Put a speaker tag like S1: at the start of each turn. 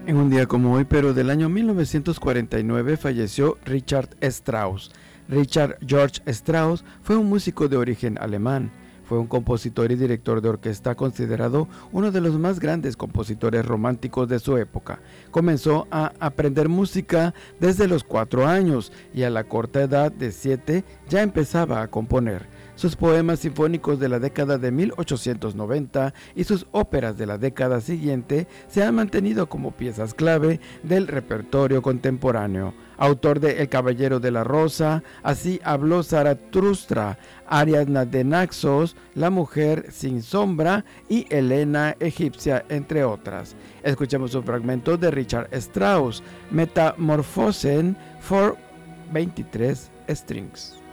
S1: En un día como hoy, pero del año 1949, falleció Richard Strauss. Richard George Strauss fue un músico de origen alemán. Fue un compositor y director de orquesta considerado uno de los más grandes compositores románticos de su época. Comenzó a aprender música desde los 4 años y a la corta edad de 7 ya empezaba a componer. Sus poemas sinfónicos de la década de 1890 y sus óperas de la década siguiente se han mantenido como piezas clave del repertorio contemporáneo. Autor de El Caballero de la Rosa, Así habló Zaratustra, Ariadna de Naxos, La Mujer sin Sombra y Helena Egipcia, entre otras. Escuchemos un fragmento de Richard Strauss, Metamorphosen for 23 strings.